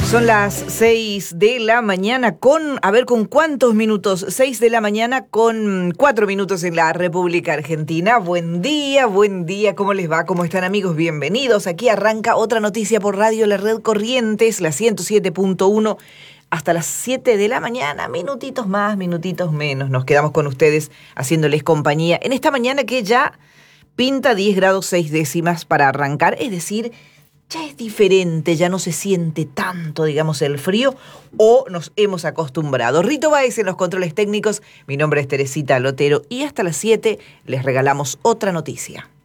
Son las 6 de la mañana con cuántos minutos, 6 de la mañana con 4 minutos en la República Argentina. Buen día, ¿cómo les va? ¿Cómo están, amigos? Bienvenidos. Aquí arranca otra noticia por Radio La Red Corrientes, la 107.1, hasta las 7 de la mañana, minutitos más, minutitos menos. Nos quedamos con ustedes haciéndoles compañía en esta mañana que ya pinta 10 grados 6 décimas para arrancar, es decir, ya es diferente, ya no se siente tanto, digamos, el frío, o nos hemos acostumbrado. Rito Báez en los controles técnicos, mi nombre es Teresita Lotero y hasta las 7 les regalamos otra noticia.